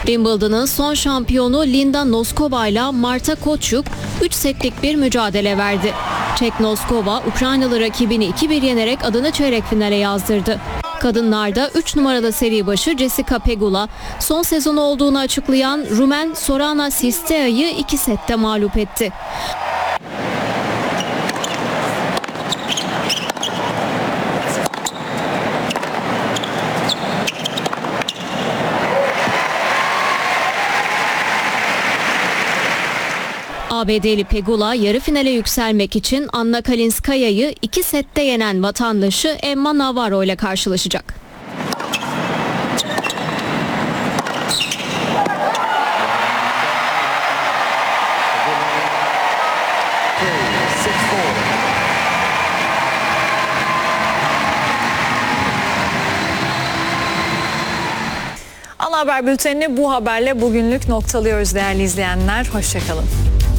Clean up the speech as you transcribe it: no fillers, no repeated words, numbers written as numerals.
Wimbledon'ın son şampiyonu Linda Noskova ile Marta Koçuk 3 setlik bir mücadele verdi. Çek Noskova, Ukraynalı rakibini 2-1 yenerek adını çeyrek finale yazdırdı. Kadınlarda 3 numaralı seri başı Jessica Pegula, son sezonu olduğunu açıklayan Rumen Sorana Cistea'yı 2 sette mağlup etti. ABD'li Pegula yarı finale yükselmek için Anna Kalinskaya'yı 2 sette yenen vatandaşı Emma Navarro ile karşılaşacak. Ana Haber Bülteni'ni bu haberle bugünlük noktalıyoruz değerli izleyenler. Hoşça kalın.